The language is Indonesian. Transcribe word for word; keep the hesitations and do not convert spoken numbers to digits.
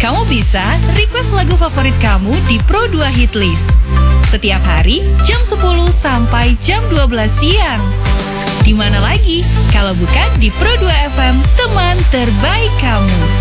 Kamu bisa request lagu favorit kamu di Pro dua Hit List. Setiap hari jam sepuluh sampai jam dua belas siang. Di mana lagi kalau bukan di Pro dua F M, teman terbaik kamu.